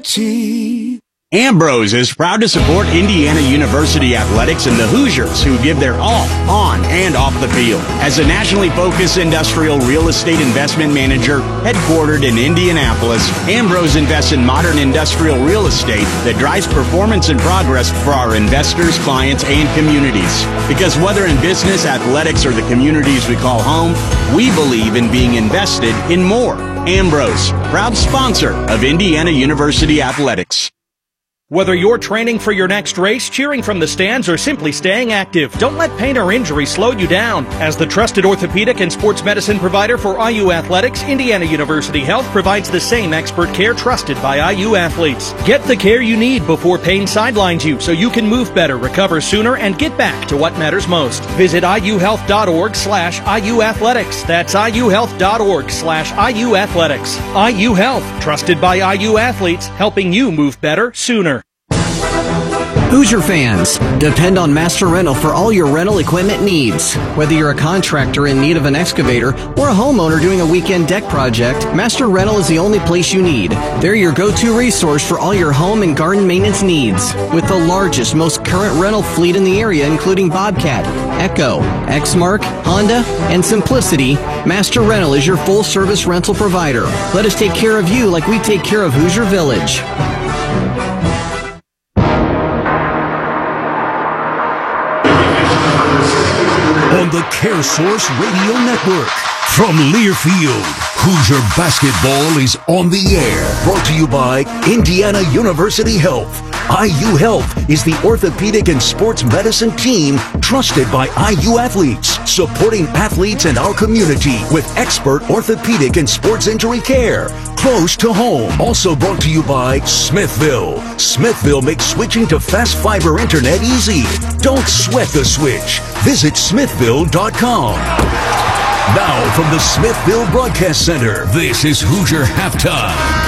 quality. Ambrose is proud to support Indiana University athletics and the Hoosiers, who give their all on and off the field. As a nationally focused industrial real estate investment manager headquartered in Indianapolis, Ambrose invests in modern industrial real estate that drives performance and progress for our investors, clients, and communities. Because whether in business, athletics, or the communities we call home, we believe in being invested in more. Ambrose, proud sponsor of Indiana University Athletics. Whether you're training for your next race, cheering from the stands, or simply staying active, don't let pain or injury slow you down. As the trusted orthopedic and sports medicine provider for IU Athletics, Indiana University Health provides the same expert care trusted by IU athletes. Get the care you need before pain sidelines you so you can move better, recover sooner, and get back to what matters most. Visit iuhealth.org/IU Athletics. That's iuhealth.org/IU Athletics. IU Health, trusted by IU athletes, helping you move better sooner. Hoosier fans, depend on Master Rental for all your rental equipment needs. Whether you're a contractor in need of an excavator or a homeowner doing a weekend deck project, Master Rental is the only place you need. They're your go-to resource for all your home and garden maintenance needs. With the largest, most current rental fleet in the area, including Bobcat, Echo, Exmark, Honda, and Simplicity, Master Rental is your full-service rental provider. Let us take care of you like we take care of Hoosier Village. On the CareSource Radio Network. From Learfield, Hoosier basketball is on the air. Brought to you by Indiana University Health. IU Health is the orthopedic and sports medicine team trusted by IU athletes, supporting athletes in our community with expert orthopedic and sports injury care. Close to home. Also brought to you by Smithville. Smithville makes switching to fast fiber internet easy. Don't sweat the switch. Visit smithville.com. Now from the Smithville Broadcast Center, this is Hoosier Halftime.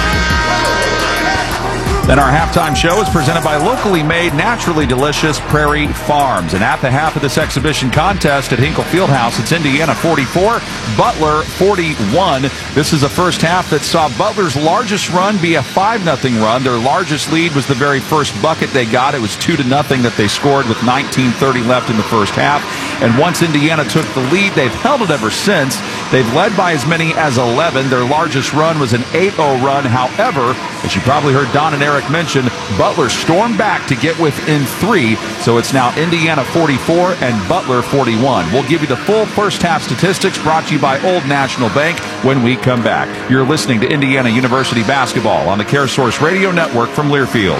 Then our halftime show is presented by locally made, naturally delicious Prairie Farms. And at the half of this exhibition contest at Hinkle Fieldhouse, it's Indiana 44, Butler 41. This is a first half that saw Butler's largest run be a 5-0 run. Their largest lead was the very first bucket they got. It was 2-0 that they scored with 19:30 left in the first half. And once Indiana took the lead, they've held it ever since. They've led by as many as 11. Their largest run was an 8-0 run. However, as you probably heard Don and Eric mention, Butler stormed back to get within 3. So it's now Indiana 44 and Butler 41. We'll give you the full first half statistics brought to you by Old National Bank when we come back. You're listening to Indiana University basketball on the CareSource Radio Network from Learfield.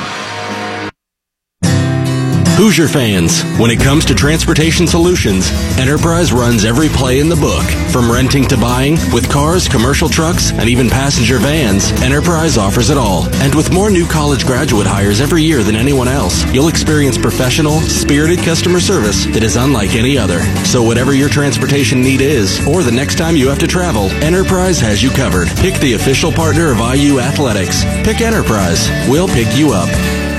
Hoosier fans, when it comes to transportation solutions, Enterprise runs every play in the book. From renting to buying, with cars, commercial trucks, and even passenger vans, Enterprise offers it all. And with more new college graduate hires every year than anyone else, you'll experience professional, spirited customer service that is unlike any other. So whatever your transportation need is, or the next time you have to travel, Enterprise has you covered. Pick the official partner of IU Athletics. Pick Enterprise. We'll pick you up.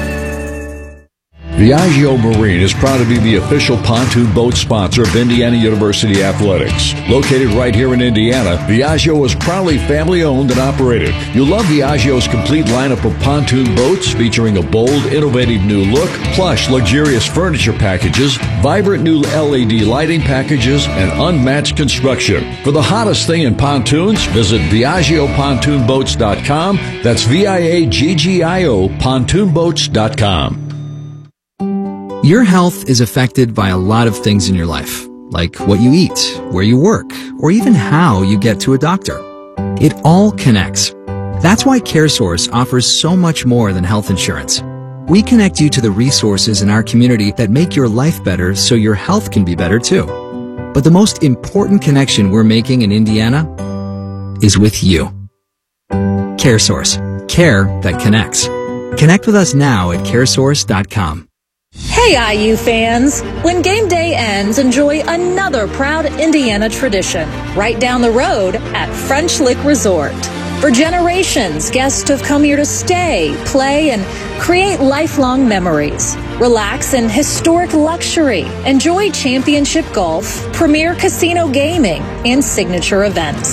Viaggio Marine is proud to be the official pontoon boat sponsor of Indiana University Athletics. Located right here in Indiana, Viaggio is proudly family-owned and operated. You'll love Viaggio's complete lineup of pontoon boats featuring a bold, innovative new look, plush, luxurious furniture packages, vibrant new LED lighting packages, and unmatched construction. For the hottest thing in pontoons, visit ViaggioPontoonBoats.com. That's VIAGGIO pontoonboats.com. Your health is affected by a lot of things in your life, like what you eat, where you work, or even how you get to a doctor. It all connects. That's why CareSource offers so much more than health insurance. We connect you to the resources in our community that make your life better so your health can be better too. But the most important connection we're making in Indiana is with you. CareSource. Care that connects. Connect with us now at caresource.com. Hey IU fans! When game day ends, enjoy another proud Indiana tradition right down the road at French Lick Resort. For generations, guests have come here to stay, play, and create lifelong memories. Relax in historic luxury. Enjoy championship golf, premier casino gaming, and signature events.